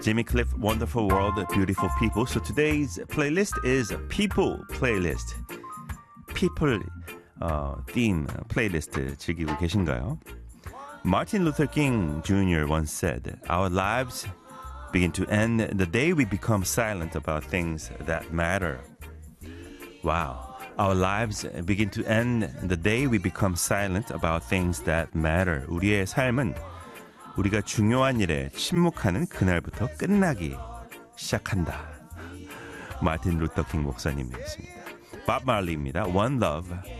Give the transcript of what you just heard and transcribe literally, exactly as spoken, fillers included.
Jimmy Cliff, Wonderful World, Beautiful People. So today's playlist is People playlist. People 어, theme 플레이리스트 즐기고 계신가요? Martin Luther King Junior once said, "Our lives begin to end the day we become silent about things that matter." Wow. Our lives begin to end the day we become silent about things that matter. 우리의 삶은 우리가 중요한 일에 침묵하는 그날부터 끝나기 시작한다. 마틴 루터 킹 목사님이었습니다. 밥 말리입니다. One Love.